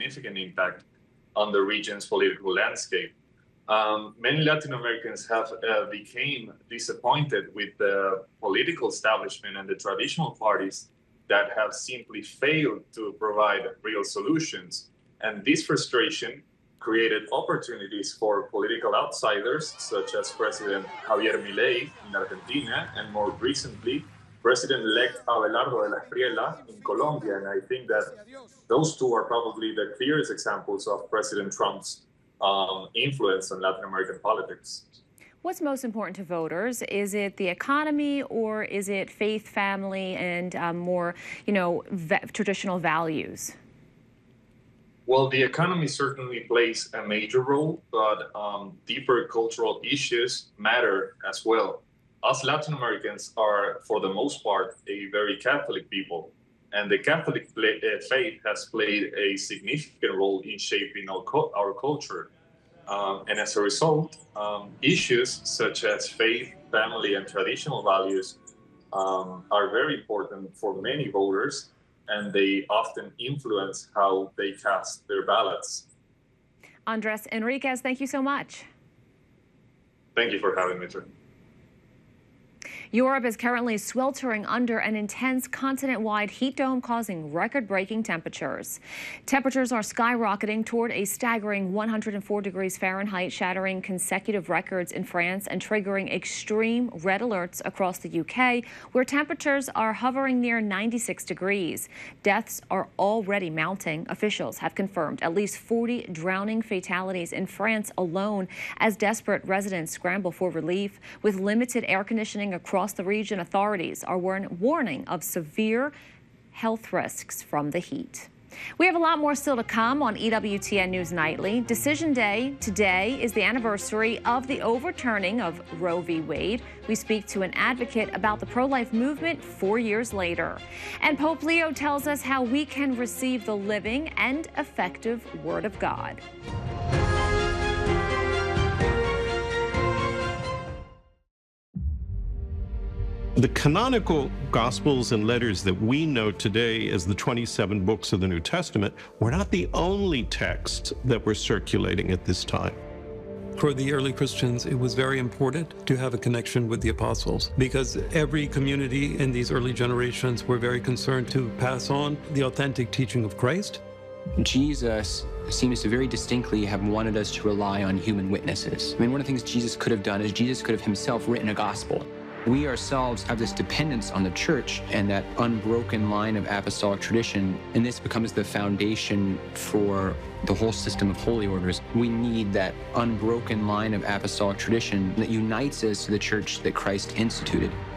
significant impact on the region's political landscape. Many Latin Americans have become disappointed with the political establishment and the traditional parties that have simply failed to provide real solutions. And this frustration created opportunities for political outsiders, such as President Javier Milei in Argentina, and more recently, President-elect Abelardo de la Espriella in Colombia. And I think that those two are probably the clearest examples of President Trump's influence on Latin American politics. What's most important to voters? Is it the economy, or is it faith, family, and more, traditional values? Well, the economy certainly plays a major role, but deeper cultural issues matter as well. Us Latin Americans are, for the most part, a very Catholic people, and the Catholic faith has played a significant role in shaping our culture. And as a result, issues such as faith, family, and traditional values are very important for many voters, and they often influence how they cast their ballots. Andres Enriquez, thank you so much. Thank you for having me, sir. Europe is currently sweltering under an intense continent-wide heat dome, causing record-breaking temperatures. Temperatures are skyrocketing toward a staggering 104 degrees Fahrenheit, shattering consecutive records in France and triggering extreme red alerts across the UK, where temperatures are hovering near 96 degrees. Deaths are already mounting. Officials have confirmed at least 40 drowning fatalities in France alone as desperate residents scramble for relief. With limited air conditioning across the region, authorities are warning of severe health risks from the heat. We have a lot more still to come on EWTN News Nightly. Decision Day today is the anniversary of the overturning of Roe v. Wade. We speak to an advocate about the pro-life movement 4 years later. And Pope Leo tells us how we can receive the living and effective Word of God. The canonical Gospels and letters that we know today as the 27 books of the New Testament were not the only texts that were circulating at this time. For the early Christians, it was very important to have a connection with the apostles, because every community in these early generations were very concerned to pass on the authentic teaching of Christ. Jesus seems to very distinctly have wanted us to rely on human witnesses. I mean, one of the things Jesus could have done is Jesus could have himself written a gospel. We ourselves have this dependence on the church and that unbroken line of apostolic tradition, and this becomes the foundation for the whole system of holy orders. We need that unbroken line of apostolic tradition that unites us to the church that Christ instituted.